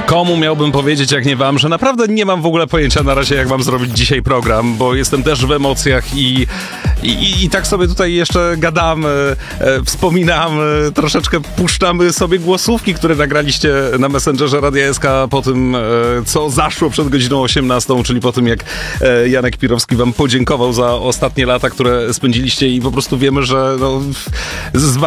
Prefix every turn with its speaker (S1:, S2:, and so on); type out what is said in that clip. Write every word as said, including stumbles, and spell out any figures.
S1: Komu miałbym powiedzieć, jak nie wam, że naprawdę nie mam w ogóle pojęcia na razie, jak mam zrobić dzisiaj program, bo jestem też w emocjach i, i, i tak sobie tutaj jeszcze gadamy, e, wspominamy, troszeczkę puszczamy sobie głosówki, które nagraliście na Messengerze Radia S K po tym, e, co zaszło przed godziną osiemnastą, czyli po tym, jak e, Janek Pirowski wam podziękował za ostatnie lata, które spędziliście i po prostu wiemy, że no, z